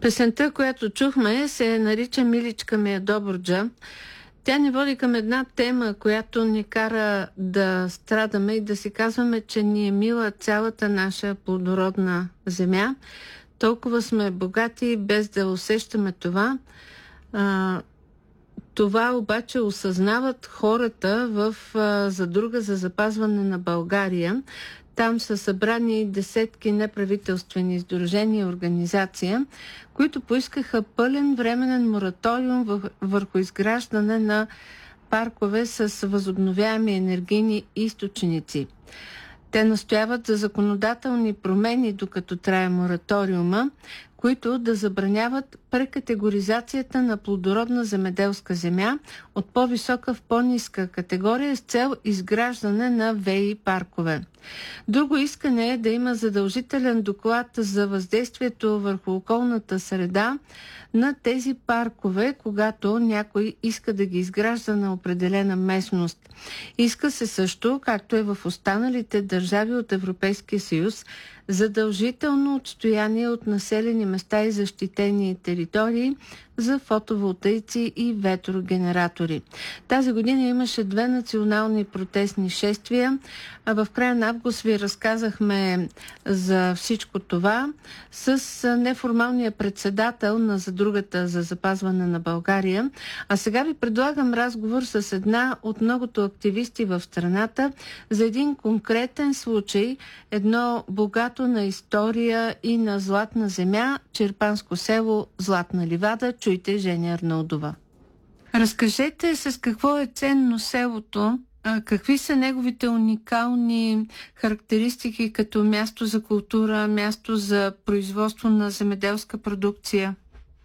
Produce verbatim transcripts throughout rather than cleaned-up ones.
Песента, която чухме, се нарича "Миличка ми е Добруджа". Тя ни води към една тема, която ни кара да страдаме и да си казваме, че ни е мила цялата наша плодородна земя. Толкова сме богати, без да усещаме това. А, това обаче осъзнават хората в а, задруга за запазване на България. Там са събрани десетки неправителствени сдружения и организации, които поискаха пълен временен мораториум върху изграждане на паркове с възобновяеми енергийни източници. Те настояват за законодателни промени, докато трае мораториума, които да забраняват прекатегоризацията на плодородна земеделска земя от по-висока в по-ниска категория с цел изграждане на ВЕИ паркове. Друго искане е да има задължителен доклад за въздействието върху околната среда на тези паркове, когато някой иска да ги изгражда на определена местност. Иска се също, както е в останалите държави от Европейския съюз, задължително отстояние от населени места и защитени територии за фотоволтаици и ветрогенератори. Тази година имаше две национални протестни шествия. А в края на август ви разказахме за всичко това с неформалния председател на Задругата за запазване на България. А сега ви предлагам разговор с една от многото активисти в страната за един конкретен случай, едно богато на история и на златна земя, Чирпанско село, Златна ливада. Чуйте Жени Арнаудова. Разкажете с какво е ценно селото, какви са неговите уникални характеристики като място за култура, място за производство на земеделска продукция?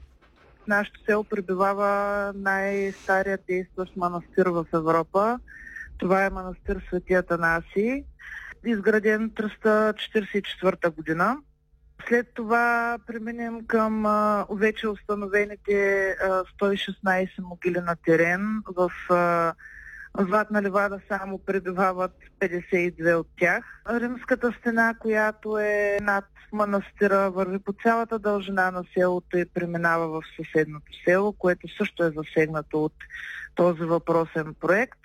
В нашето село пребивава най-старият действащ манастир в Европа. Това е манастир Свети Атанаси, изграден триста четиридесет и четвърта година. След това преминем към а, вече установените а, сто и шестнадесет могили на терен. В а, Златна ливада само пребивават петдесет и две от тях. Римската стена, която е над манастира, върви по цялата дължина на селото и преминава в съседното село, което също е засегнато от този въпросен проект.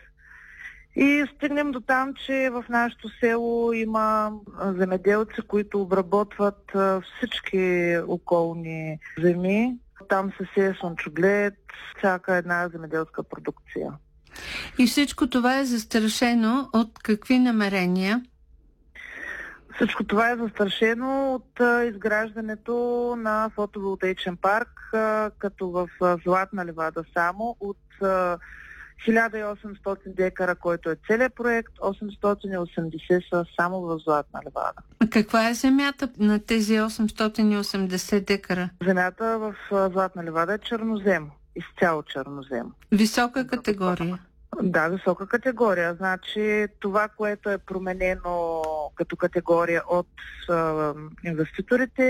И стигнем до там, че в нашето село има земеделци, които обработват всички околни земи. Там се сее слънчоглед, всяка една земеделска продукция. И всичко това е застрашено от какви намерения? Всичко това е застрашено от а, изграждането на фотоволтаичен парк, а, като в а, Златна ливада само от а, хиляда и осемстотин декара, който е целият проект, осемстотин и осемдесет са само в Златна ливада. А каква е земята на тези осемстотин и осемдесет декара? Земята в Златна ливада е чернозем, изцяло чернозем. Висока категория? Да, висока категория. Значи това, което е променено като категория от а, инвеститорите,